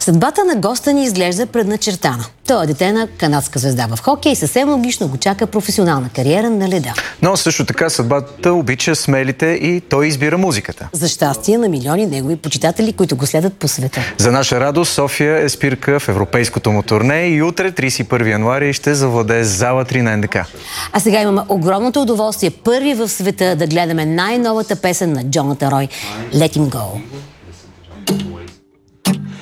Съдбата на госта ни изглежда предначертана. Той е дете на канадска звезда в хокей и съвсем логично го чака професионална кариера на леда. Но също така съдбата обича смелите и той избира музиката. За щастие на милиони негови почитатели, които го следят по света. За наша радост София е спирка в европейското му турне и утре, 31 януари, ще завладее зала 3 на НДК. А сега имаме огромното удоволствие първи в света да гледаме най-новата песен на Джонатан Рой – Let Him Go.